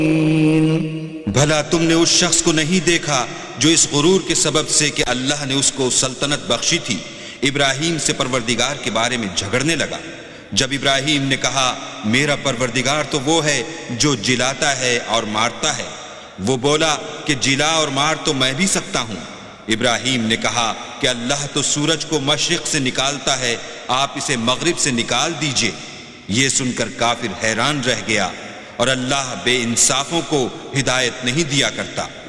भला तुमने उस शख्स को नहीं देखा जो इस गुरूर के सबब से कि अल्लाह ने उसको सल्तनत बख्शी थी, इब्राहीम से परवरदिगार के बारे में झगड़ने लगा। जब इब्राहीम ने कहा मेरा परवरदिगार तो वो है जो जिलाता है और मारता है, वो बोला कि जिला और मार तो मैं भी सकता हूँ। इब्राहीम ने कहा कि अल्लाह तो सूरज को मशरिक से निकालता है, आप इसे मगरिब से निकाल दीजिए। ये सुनकर काफिर हैरान रह गया और अल्लाह बेइंसाफों को हिदायत नहीं दिया करता।